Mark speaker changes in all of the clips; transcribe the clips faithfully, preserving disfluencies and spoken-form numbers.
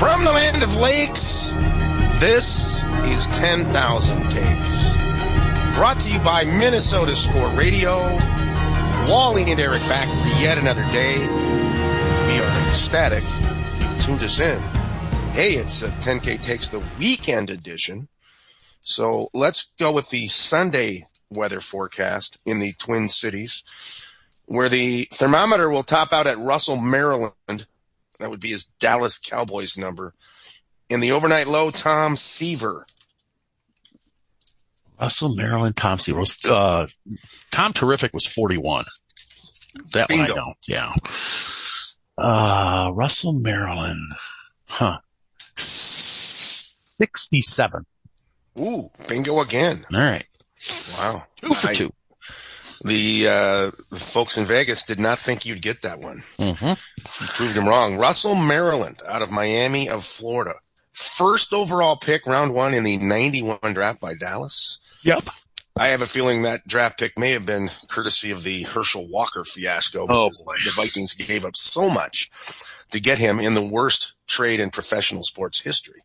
Speaker 1: From the land of lakes, this is ten thousand Takes. Brought to you by Minnesota Sport Radio. Wally and Eric back for yet another day. We are ecstatic you've tuned us in. Hey, it's a ten K Takes, the weekend edition. So let's go with the Sunday weather forecast in the Twin Cities, where the thermometer will top out at Russell, Maryland. That would be his Dallas Cowboys number. In the overnight low, Tom Seaver.
Speaker 2: Russell, Maryland, Tom Seaver. Uh, Tom Terrific was forty-one. That
Speaker 1: Bingo.
Speaker 2: one I know. Yeah. Uh, Russell, Maryland. Huh. sixty-seven.
Speaker 1: Ooh, bingo again.
Speaker 2: All right.
Speaker 1: Wow.
Speaker 2: Two for
Speaker 1: I,
Speaker 2: two.
Speaker 1: The, uh, the folks in Vegas did not think you'd get that one.
Speaker 2: Mm-hmm.
Speaker 1: You proved them wrong. Russell, Maryland, out of Miami of Florida. First overall pick, round one in the ninety-one draft by Dallas.
Speaker 2: Yep.
Speaker 1: I have a feeling that draft pick may have been courtesy of the Herschel Walker fiasco, because
Speaker 2: boy.
Speaker 1: the Vikings gave up so much to get him in the worst trade in professional sports history.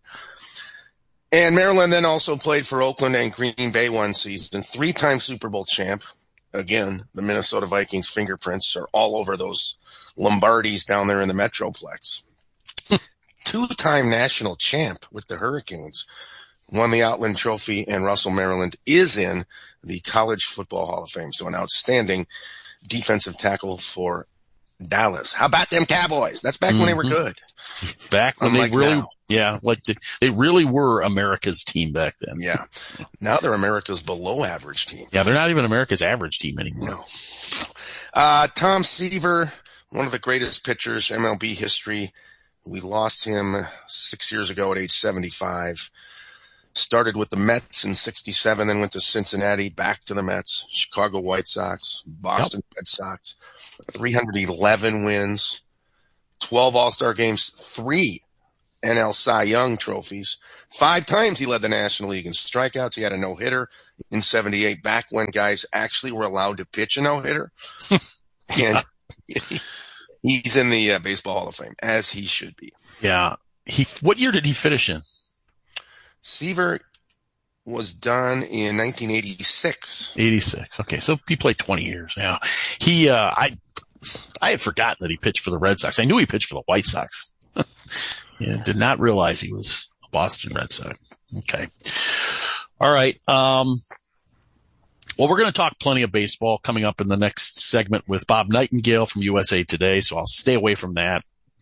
Speaker 1: And Maryland then also played for Oakland and Green Bay one season, three-time Super Bowl champ. Again, the Minnesota Vikings fingerprints are all over those Lombardis down there in the Metroplex. Two-time national champ with the Hurricanes, won the Outland Trophy, and Russell, Maryland is in the College Football Hall of Fame. So an outstanding defensive tackle for Dallas. How about them Cowboys? That's back mm-hmm. when they were good.
Speaker 2: Back when
Speaker 1: Unlike
Speaker 2: they really,
Speaker 1: now.
Speaker 2: yeah, like they, they really were America's team back then.
Speaker 1: Yeah. Now they're America's below average team.
Speaker 2: Yeah, they're not even America's average team anymore.
Speaker 1: No. Uh, Tom Seaver, one of the greatest pitchers M L B history. We lost him six years ago at age seventy-five. Started with the Mets in sixty-seven, then went to Cincinnati, back to the Mets, Chicago White Sox, Boston yep. Red Sox, three hundred eleven wins, twelve All-Star games, three N L Cy Young trophies. Five times he led the National League in strikeouts. He had a no-hitter in seventy-eight, back when guys actually were allowed to pitch a no-hitter. And he's in the uh, Baseball Hall of Fame, as he should be.
Speaker 2: Yeah. He. What year did he finish in?
Speaker 1: Seaver was done in nineteen eighty-six.
Speaker 2: eighty-six. Okay, so he played twenty years. Yeah, he. Uh, I. I had forgotten that he pitched for the Red Sox. I knew he pitched for the White Sox. Yeah, did not realize he was a Boston Red Sox. Okay. All right. Um. Well, we're going to talk plenty of baseball coming up in the next segment with Bob Nightingale from U S A Today. So I'll stay away from that.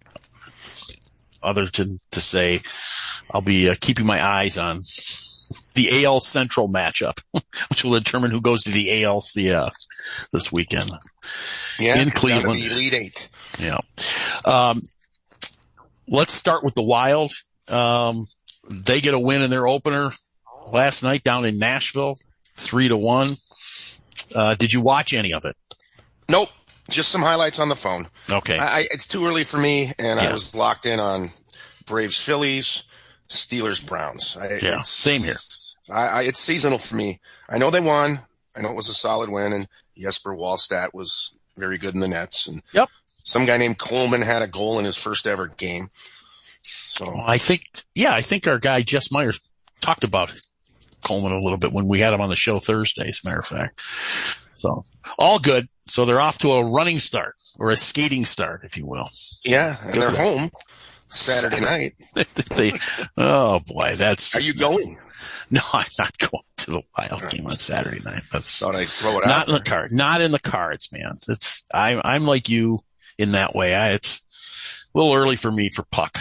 Speaker 2: Other than to say, I'll be uh, keeping my eyes on the A L Central matchup, which will determine who goes to the A L C S this weekend.
Speaker 1: Yeah,
Speaker 2: in Cleveland.
Speaker 1: The Elite Eight.
Speaker 2: Yeah. Um, let's start with the Wild. Um, they get a win in their opener last night down in Nashville, three to one. Uh, did you watch any of it?
Speaker 1: Nope. Just some highlights on the phone.
Speaker 2: Okay.
Speaker 1: I, it's too early for me, and
Speaker 2: yeah.
Speaker 1: I was locked in on Braves, Phillies, Steelers, Browns. I,
Speaker 2: yeah, same here.
Speaker 1: I, I, it's seasonal for me. I know they won. I know it was a solid win, and Jesper Wallstedt was very good in the nets. And
Speaker 2: yep.
Speaker 1: some guy named Coleman had a goal in his first ever game. So
Speaker 2: I think, yeah, I think our guy Jess Myers talked about Coleman a little bit when we had him on the show Thursday, as a matter of fact. So all good. So they're off to a running start, or a skating start, if you will.
Speaker 1: Yeah, and they're home Saturday night.
Speaker 2: they, oh boy, that's.
Speaker 1: Are you going?
Speaker 2: No, I'm not going to the Wild game on Saturday night. That's
Speaker 1: thought I'd throw it
Speaker 2: not
Speaker 1: out
Speaker 2: in
Speaker 1: there.
Speaker 2: the card. Not in the cards, man. It's I'm I'm like you in that way. I, it's a little early for me for puck.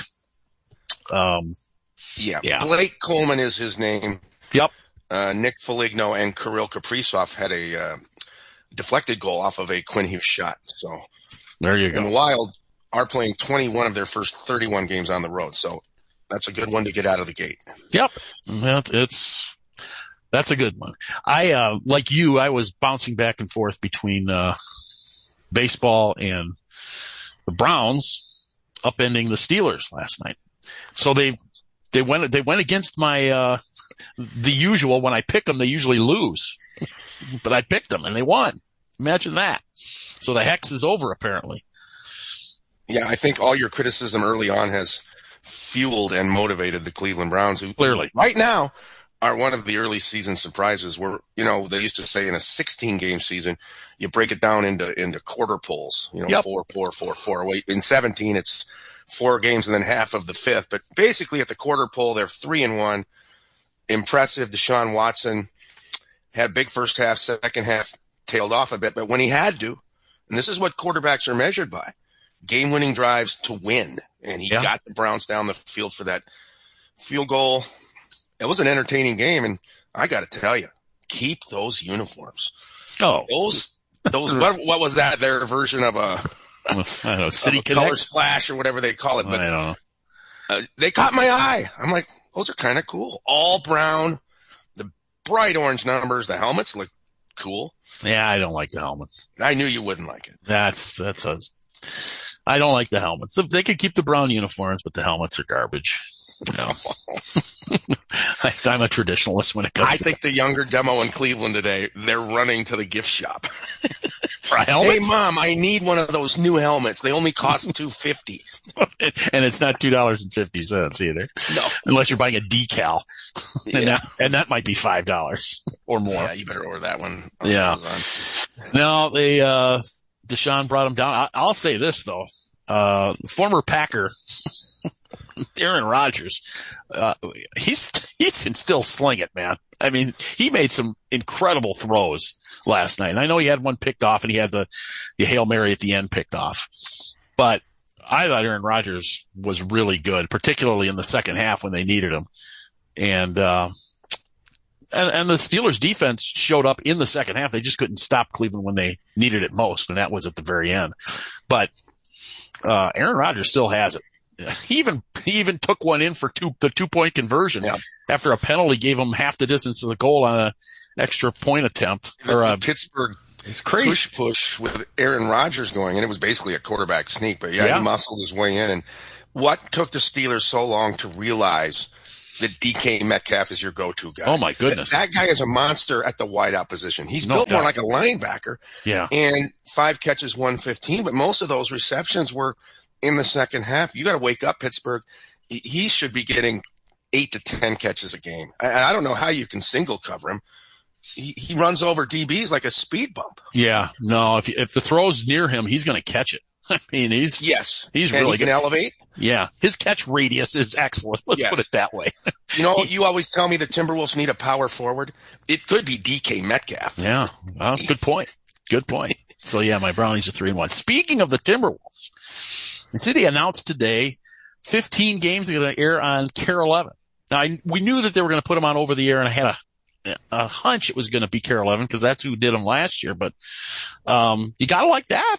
Speaker 2: Um,
Speaker 1: yeah.
Speaker 2: yeah.
Speaker 1: Blake Coleman is his name.
Speaker 2: Yep.
Speaker 1: Uh, Nick Foligno and Kirill Kaprizov had a uh, deflected goal off of a Quinn Hughes shot. So
Speaker 2: there you go.
Speaker 1: And the Wild are playing twenty-one of their first thirty-one games on the road. So that's a good one to get out of the gate.
Speaker 2: Yep. It's, that's a good one. I, uh, like you, I was bouncing back and forth between, uh, baseball and the Browns upending the Steelers last night. So they, they went, they went against my, uh, the usual. When I pick them, they usually lose, but I picked them and they won. Imagine that. So the hex is over, apparently.
Speaker 1: Yeah, I think all your criticism early on has fueled and motivated the Cleveland Browns, who
Speaker 2: Clearly
Speaker 1: right now are one of the early season surprises where, you know, they used to say in a sixteen game season, you break it down into, into quarter pulls, you know,
Speaker 2: yep.
Speaker 1: four, four, four, four. Wait, in seventeen, it's four games and then half of the fifth. But basically at the quarter pull, they're three and one. Impressive. Deshaun Watson had big first half, second half tailed off a bit. But when he had to, and this is what quarterbacks are measured by, game-winning drives to win. And he yeah. got the Browns down the field for that field goal. It was an entertaining game, and I got to tell you, keep those uniforms.
Speaker 2: Oh,
Speaker 1: those those what, what was that? Their version of a
Speaker 2: I don't know, City
Speaker 1: Connect? Color splash or whatever they call it. But
Speaker 2: I don't know.
Speaker 1: Uh, they caught my eye. I'm like, those are kind of cool. All brown, the bright orange numbers. The helmets look cool.
Speaker 2: Yeah, I don't like the helmets.
Speaker 1: I knew you wouldn't like it.
Speaker 2: That's that's a. I don't like the helmets. They could keep the brown uniforms, but the helmets are garbage. No. I, I'm a traditionalist when it comes
Speaker 1: I
Speaker 2: to
Speaker 1: think
Speaker 2: that.
Speaker 1: The younger demo in Cleveland today, they're running to the gift shop.
Speaker 2: For a helmet?
Speaker 1: Hey, Mom, I need one of those new helmets. They only cost two dollars and fifty
Speaker 2: cents. And it's not two dollars and fifty cents either.
Speaker 1: No.
Speaker 2: Unless you're buying a decal.
Speaker 1: Yeah.
Speaker 2: And, that, and that might be five dollars or more.
Speaker 1: Yeah, you better order that one.
Speaker 2: Yeah. No, they, uh, Deshaun brought him down. I, I'll say this, though. Uh, former Packer, Aaron Rodgers, uh, he's, he can still sling it, man. I mean, he made some incredible throws last night. And I know he had one picked off and he had the, the Hail Mary at the end picked off. But I thought Aaron Rodgers was really good, particularly in the second half when they needed him. And, uh, and, and the Steelers defense showed up in the second half. They just couldn't stop Cleveland when they needed it most. And that was at the very end. But, uh, Aaron Rodgers still has it. He even, he even took one in for two, the two point conversion yeah. after a penalty gave him half the distance to the goal on an extra point attempt. Or
Speaker 1: the,
Speaker 2: a,
Speaker 1: the Pittsburgh
Speaker 2: it's crazy.
Speaker 1: push push with Aaron Rodgers going, and it was basically a quarterback sneak, but yeah,
Speaker 2: yeah.
Speaker 1: he muscled his way in. And what took the Steelers so long to realize that D K Metcalf is your go-to guy?
Speaker 2: Oh my goodness.
Speaker 1: That, that guy is a monster at the wideout position. He's
Speaker 2: no
Speaker 1: built
Speaker 2: doubt.
Speaker 1: more like a linebacker.
Speaker 2: Yeah.
Speaker 1: And five catches, one fifteen, but most of those receptions were in the second half. You got to wake up, Pittsburgh. He should be getting eight to ten catches a game. I, I don't know how you can single cover him. He, he runs over D Bs like a speed bump.
Speaker 2: Yeah, no, if if the throw's near him, he's going to catch it. I mean, he's
Speaker 1: yes,
Speaker 2: he's
Speaker 1: and
Speaker 2: really
Speaker 1: he can
Speaker 2: good.
Speaker 1: elevate.
Speaker 2: Yeah, his catch radius is excellent. Let's yes. put it that way.
Speaker 1: You know, you always tell me the Timberwolves need a power forward. It could be D K Metcalf.
Speaker 2: Yeah, well, good point. Good point. So yeah, my Brownies are three and one. Speaking of the Timberwolves, the city announced today fifteen games are going to air on C A R E eleven. Now, I, we knew that they were going to put them on over the air, and I had a, a hunch it was going to be C A R E eleven because that's who did them last year. But um, you got to like that.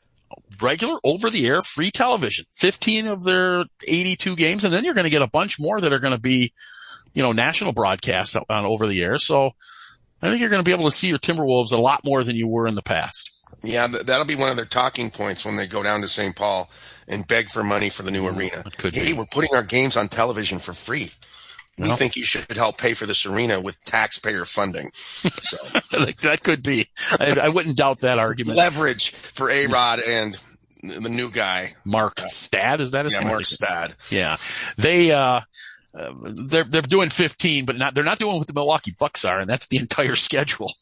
Speaker 2: Regular over the air, free television, fifteen of their eighty-two games. And then you're going to get a bunch more that are going to be, you know, national broadcasts on over the air. So I think you're going to be able to see your Timberwolves a lot more than you were in the past.
Speaker 1: Yeah, that'll be one of their talking points when they go down to Saint Paul and beg for money for the new arena. Hey, be. We're putting our games on television for free. We well, think you should help pay for this arena with taxpayer funding. So
Speaker 2: that could be. I, I wouldn't doubt that argument.
Speaker 1: Leverage for A-Rod and the new guy.
Speaker 2: Mark uh, Stad, is that his
Speaker 1: yeah,
Speaker 2: name?
Speaker 1: Yeah, Mark Stad.
Speaker 2: Yeah. They, uh, uh, they're, they're doing fifteen, but not, they're not doing what the Milwaukee Bucks are, and that's the entire schedule.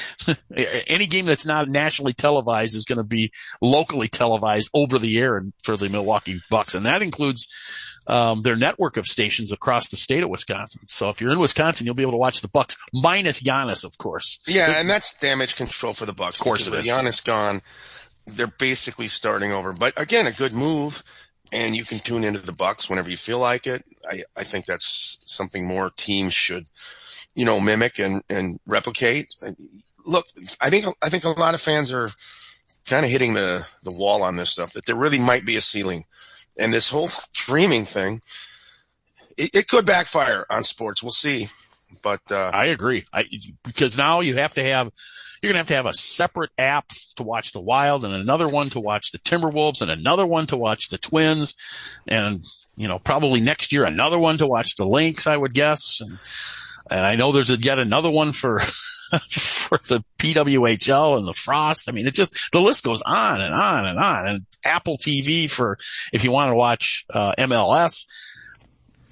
Speaker 2: Any game that's not nationally televised is going to be locally televised over the air and for the Milwaukee Bucks. And that includes, um, their network of stations across the state of Wisconsin. So if you're in Wisconsin, you'll be able to watch the Bucks minus Giannis, of course.
Speaker 1: Yeah. And that's damage control for the Bucks.
Speaker 2: Of course it is.
Speaker 1: With Giannis gone, they're basically starting over, but again, a good move. And you can tune into the Bucks whenever you feel like it. I, I think that's something more teams should, you know, mimic and, and replicate. Look, I think, I think a lot of fans are kind of hitting the, the wall on this stuff, that there really might be a ceiling. And this whole streaming thing, it, it could backfire on sports. We'll see. But, uh,
Speaker 2: I agree. I, because now you have to have, you're going to have to have a separate app to watch the Wild and another one to watch the Timberwolves and another one to watch the Twins. And, you know, probably next year, another one to watch the Lynx, I would guess. And, and I know there's a, yet another one for, for the P W H L and the Frost. I mean, it just, the list goes on and on and on. And Apple T V for, if you want to watch, uh, M L S.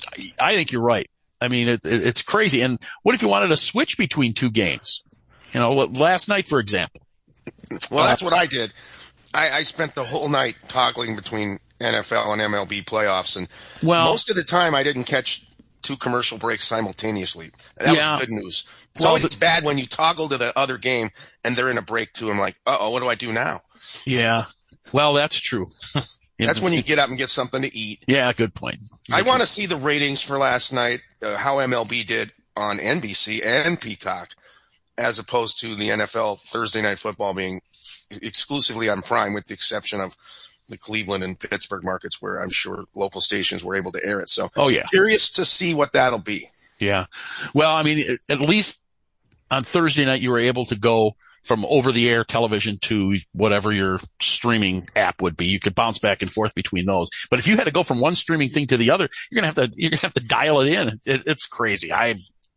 Speaker 2: I think you're right. I mean, it, it, it's crazy. And what if you wanted to switch between two games? You know, last night, for example.
Speaker 1: Well, that's what I did. I, I spent the whole night toggling between N F L and M L B playoffs, and well, most of the time I didn't catch two commercial breaks simultaneously. That yeah. was good news. It's well, always the, bad when you toggle to the other game and they're in a break too. I'm like, uh-oh, what do I do now?
Speaker 2: Yeah. Well, that's true.
Speaker 1: That's when you get up and get something to eat.
Speaker 2: Yeah, good point. Good
Speaker 1: I want to see the ratings for last night, uh, how M L B did on N B C and Peacock, as opposed to the N F L Thursday Night Football being exclusively on Prime, with the exception of the Cleveland and Pittsburgh markets, where I'm sure local stations were able to air it. So,
Speaker 2: oh yeah,
Speaker 1: curious to see what that'll be.
Speaker 2: Yeah, well, I mean, at least on Thursday night you were able to go from over-the-air television to whatever your streaming app would be. You could bounce back and forth between those. But if you had to go from one streaming thing to the other, you're gonna have to you're gonna have to dial it in. It, it's crazy. I,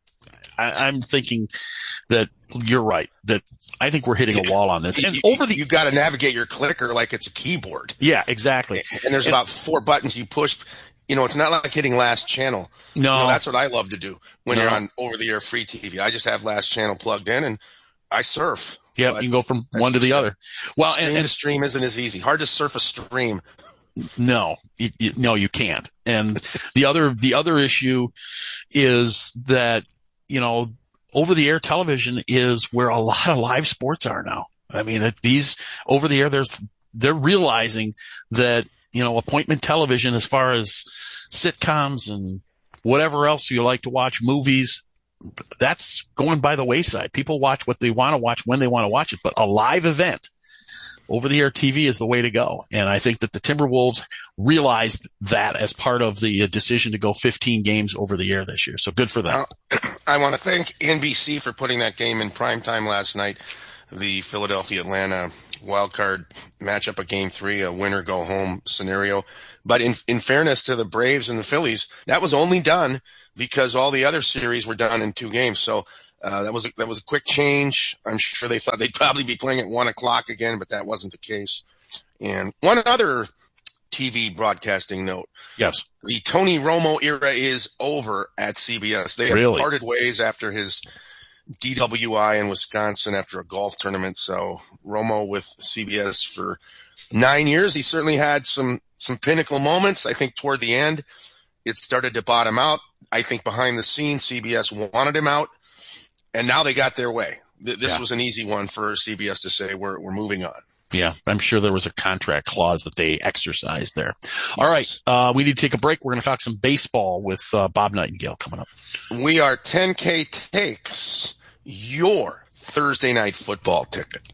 Speaker 2: I I'm thinking that you're right. That I think we're hitting a wall on this. And
Speaker 1: you,
Speaker 2: over the
Speaker 1: you've got to navigate your clicker like it's a keyboard.
Speaker 2: Yeah, exactly.
Speaker 1: And there's
Speaker 2: and,
Speaker 1: about four buttons you push. You know, it's not like hitting last channel.
Speaker 2: No,
Speaker 1: you know, that's what I love to do when
Speaker 2: no.
Speaker 1: you're on over-the-air free T V. I just have last channel plugged in and I surf.
Speaker 2: Yeah, you can go from one to the other. Well,
Speaker 1: stream
Speaker 2: and, and
Speaker 1: to stream isn't as easy. Hard to surf a stream.
Speaker 2: No, you, you, no, you can't. And the other, the other issue is that, you know, over the air television is where a lot of live sports are now. I mean, it, these over the air, there's, they're realizing that, you know, appointment television, as far as sitcoms and whatever else you like to watch, movies, that's going by the wayside. People watch what they want to watch when they want to watch it, but a live event, over-the-air T V is the way to go. And I think that the Timberwolves realized that as part of the decision to go fifteen games over the air this year. So good for them.
Speaker 1: Well, I want to thank N B C for putting that game in primetime last night. The Philadelphia-Atlanta wildcard matchup of game three, a winner go home scenario. But in, in fairness to the Braves and the Phillies, that was only done because all the other series were done in two games. So, uh, that was, a, that was a quick change. I'm sure they thought they'd probably be playing at one o'clock again, but that wasn't the case. And one other T V broadcasting note.
Speaker 2: Yes.
Speaker 1: The Tony Romo era is over at C B S. They have
Speaker 2: really?
Speaker 1: parted ways after his D W I in Wisconsin after a golf tournament. So Romo with C B S for nine years. He certainly had some, some pinnacle moments. I think toward the end, it started to bottom out. I think behind the scenes, C B S wanted him out, and now they got their way. This yeah. was an easy one for C B S to say, we're, we're moving on.
Speaker 2: Yeah, I'm sure there was a contract clause that they exercised there. Yes. All right, uh, we need to take a break. We're going to talk some baseball with uh, Bob Nightingale coming up.
Speaker 1: We are ten K Takes, your Thursday night football ticket.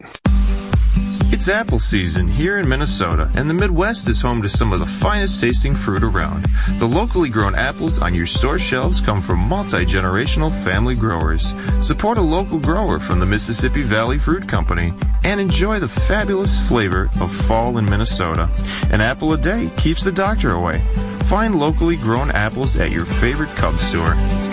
Speaker 3: It's apple season here in Minnesota, and the Midwest is home to some of the finest tasting fruit around. The locally grown apples on your store shelves come from multi-generational family growers. Support a local grower from the Mississippi Valley Fruit Company and enjoy the fabulous flavor of fall in Minnesota. An apple a day keeps the doctor away. Find locally grown apples at your favorite Cub store.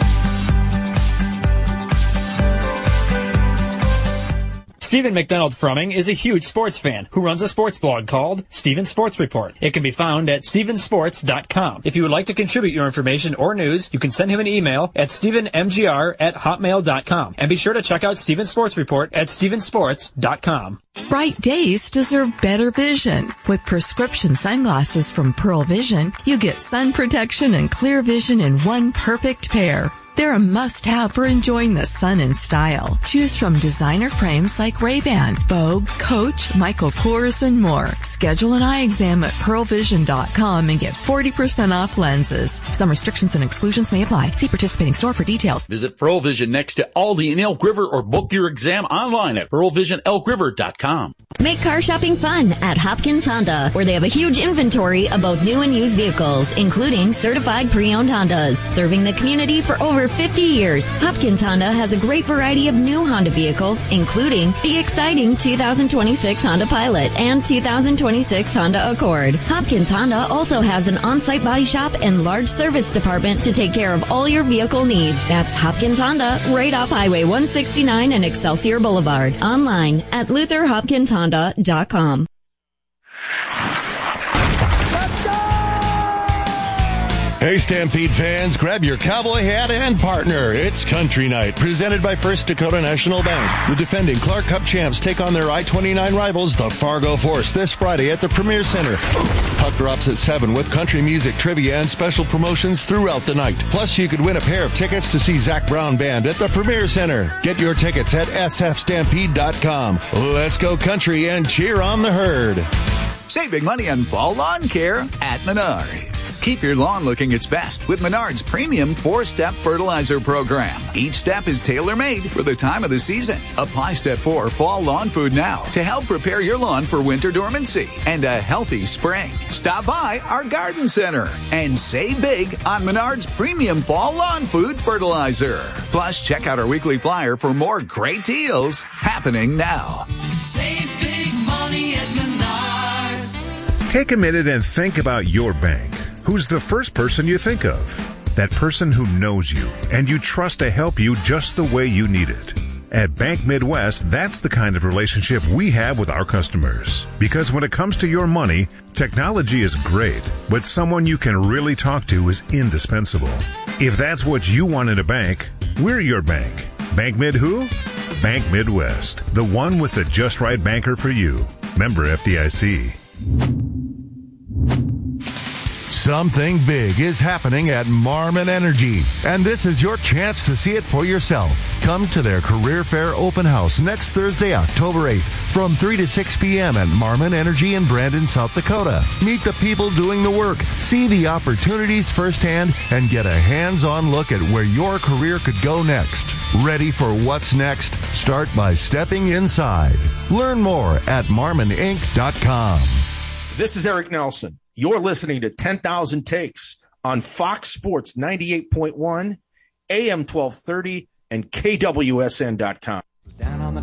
Speaker 4: Stephen McDonald Frumming is a huge sports fan who runs a sports blog called Stephen Sports Report. It can be found at stephen sports dot com. If you would like to contribute your information or news, you can send him an email at stephen m g r at hotmail dot com. And be sure to check out Stephen Sports Report at stephen sports dot com.
Speaker 5: Bright days deserve better vision. With prescription sunglasses from Pearl Vision, you get sun protection and clear vision in one perfect pair. They're a must-have for enjoying the sun in style. Choose from designer frames like Ray-Ban, Vogue, Coach, Michael Kors, and more. Schedule an eye exam at pearl vision dot com and get forty percent off lenses. Some restrictions and exclusions may apply. See participating store for details.
Speaker 6: Visit Pearl Vision next to Aldi in Elk River or book your exam online at pearl vision elk river dot com.
Speaker 7: Make car shopping fun at Hopkins Honda, where they have a huge inventory of both new and used vehicles, including certified pre-owned Hondas. Serving the community for over fifty years, Hopkins Honda has a great variety of new Honda vehicles, including the exciting two thousand twenty-six Honda Pilot and two thousand twenty-six Honda Accord. Hopkins Honda also has an on-site body shop and large service department to take care of all your vehicle needs. That's Hopkins Honda, right off Highway one sixty-nine and Excelsior Boulevard. Online at luther hopkins honda dot com.
Speaker 8: Hey, Stampede fans, grab your cowboy hat and partner. It's Country Night, presented by First Dakota National Bank. The defending Clark Cup champs take on their I twenty-nine rivals, the Fargo Force, this Friday at the Premier Center. Puck drops at seven with country music, trivia, and special promotions throughout the night. Plus, you could win a pair of tickets to see Zach Brown Band at the Premier Center. Get your tickets at s f stampede dot com. Let's go country and cheer on the herd.
Speaker 9: Save big money on fall lawn care at Menards. Keep your lawn looking its best with Menards Premium four-Step Fertilizer Program. Each step is tailor-made for the time of the season. Apply Step four Fall Lawn Food now to help prepare your lawn for winter dormancy and a healthy spring. Stop by our garden center and save big on Menards Premium Fall Lawn Food Fertilizer. Plus, check out our weekly flyer for more great deals happening now.
Speaker 10: Save big money at Menards.
Speaker 11: Take a minute and think about your bank. Who's the first person you think of? That person who knows you and you trust to help you just the way you need it. At Bank Midwest, that's the kind of relationship we have with our customers. Because when it comes to your money, technology is great, but someone you can really talk to is indispensable. If that's what you want in a bank, we're your bank. Bank Mid who? Bank Midwest, the one with the just right banker for you. Member F D I C.
Speaker 8: Something big is happening at Marmon Energy, and this is your chance to see it for yourself. Come to their Career Fair Open House next Thursday, October eighth, from three to six p.m. at Marmon Energy in Brandon, South Dakota. Meet the people doing the work, see the opportunities firsthand, and get a hands-on look at where your career could go next. Ready for what's next? Start by stepping inside. Learn more at marmon inc dot com.
Speaker 12: This is Eric Nelson. You're listening to ten thousand Takes on Fox Sports ninety-eight point one, A M twelve thirty, and K W S N dot com.